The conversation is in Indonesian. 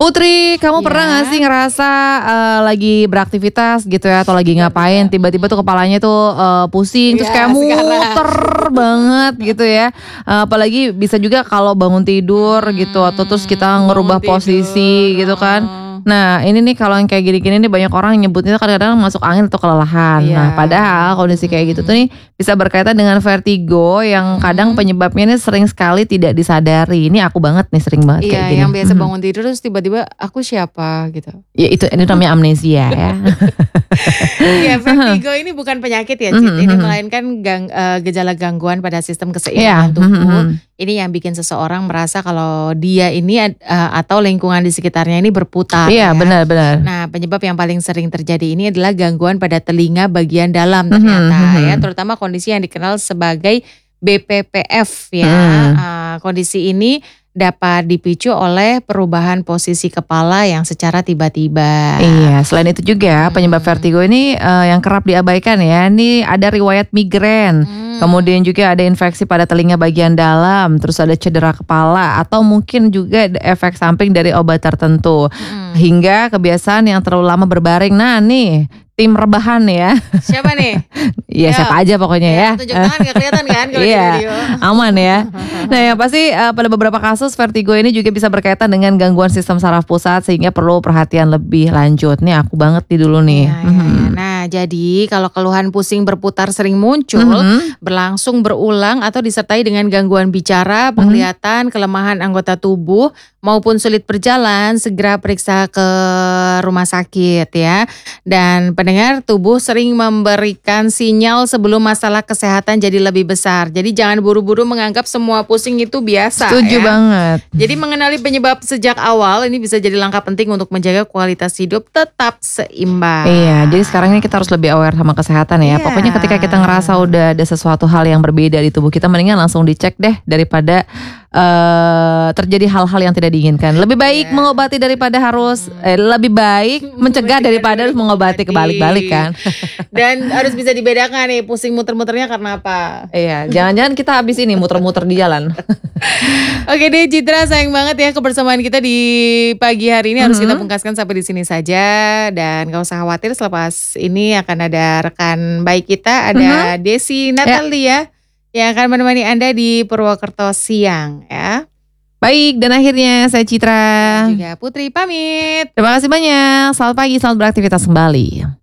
Putri, kamu Iya. pernah gak sih ngerasa lagi beraktivitas gitu ya, atau lagi ngapain, tiba-tiba tuh kepalanya tuh pusing, terus Iya, kayak sekarang. muter banget gitu ya. Apalagi bisa juga kalau bangun tidur gitu, atau terus kita ngerubah Bangun posisi tidur, gitu kan. heeh. Nah ini nih kalau yang kayak gini-gini nih banyak orang nyebutnya kadang-kadang masuk angin atau kelelahan. Nah Iya. padahal kondisi kayak gitu tuh nih bisa berkaitan dengan vertigo yang kadang penyebabnya nih sering sekali tidak disadari. Ini aku banget nih, sering banget kayak Iya, gini. yang biasa bangun tidur terus tiba-tiba aku siapa gitu. Ya itu, ini namanya amnesia ya. Iya, vertigo ini bukan penyakit ya, Cit. Ini melainkan gejala gangguan pada sistem keseimbangan tubuh. Ini yang bikin seseorang merasa kalau dia ini atau lingkungan di sekitarnya ini berputar. Iya, ya. benar-benar. Nah, penyebab yang paling sering terjadi ini adalah gangguan pada telinga bagian dalam ternyata ya, terutama kondisi yang dikenal sebagai BPPF ya. Kondisi ini dapat dipicu oleh perubahan posisi kepala yang secara tiba-tiba. Iya, selain itu juga penyebab vertigo ini yang kerap diabaikan ya. Ini ada riwayat migrain, kemudian juga ada infeksi pada telinga bagian dalam, terus ada cedera kepala, atau mungkin juga ada efek samping dari obat tertentu, hingga kebiasaan yang terlalu lama berbaring. Nah nih, tim rebahan ya. Siapa nih? Iya, siapa aja pokoknya ya. Tunjuk tangan gak kelihatan kan kalau di Iya, video. aman ya. Nah yang pasti pada beberapa kasus vertigo ini juga bisa berkaitan dengan gangguan sistem saraf pusat, sehingga perlu perhatian lebih lanjut. Nih aku banget nih dulu nih. Iya. Nah, jadi kalau keluhan pusing berputar sering muncul, berlangsung berulang atau disertai dengan gangguan bicara, penglihatan, kelemahan anggota tubuh, maupun sulit berjalan, segera periksa ke rumah sakit ya. Dan pendengar, tubuh sering memberikan sinyal sebelum masalah kesehatan jadi lebih besar. Jadi jangan buru-buru menganggap semua pusing itu biasa. Setuju ya. banget. Jadi mengenali penyebab sejak awal ini bisa jadi langkah penting untuk menjaga kualitas hidup tetap seimbang. Iya, jadi sekarang ini kita harus lebih aware sama kesehatan ya. Iya. Pokoknya ketika kita ngerasa udah ada sesuatu hal yang berbeda di tubuh kita, mendingan langsung dicek deh daripada terjadi hal-hal yang tidak diinginkan. Lebih baik mengobati daripada harus lebih baik mencegah daripada harus mengobati kebalik-balik kan. Dan harus bisa dibedakan nih pusing muter-muternya karena apa. Iya, jangan-jangan kita habis ini muter-muter di jalan. Oke deh Citra, sayang banget ya kebersamaan kita di pagi hari ini harus kita pungkaskan sampai di sini saja. Dan gak usah khawatir, selepas ini akan ada rekan baik kita, ada Desi Natalia yang akan menemani Anda di Purwokerto siang ya. Baik, dan akhirnya saya Citra. Dan juga Putri pamit. Terima kasih banyak. Selamat pagi, selamat beraktivitas kembali.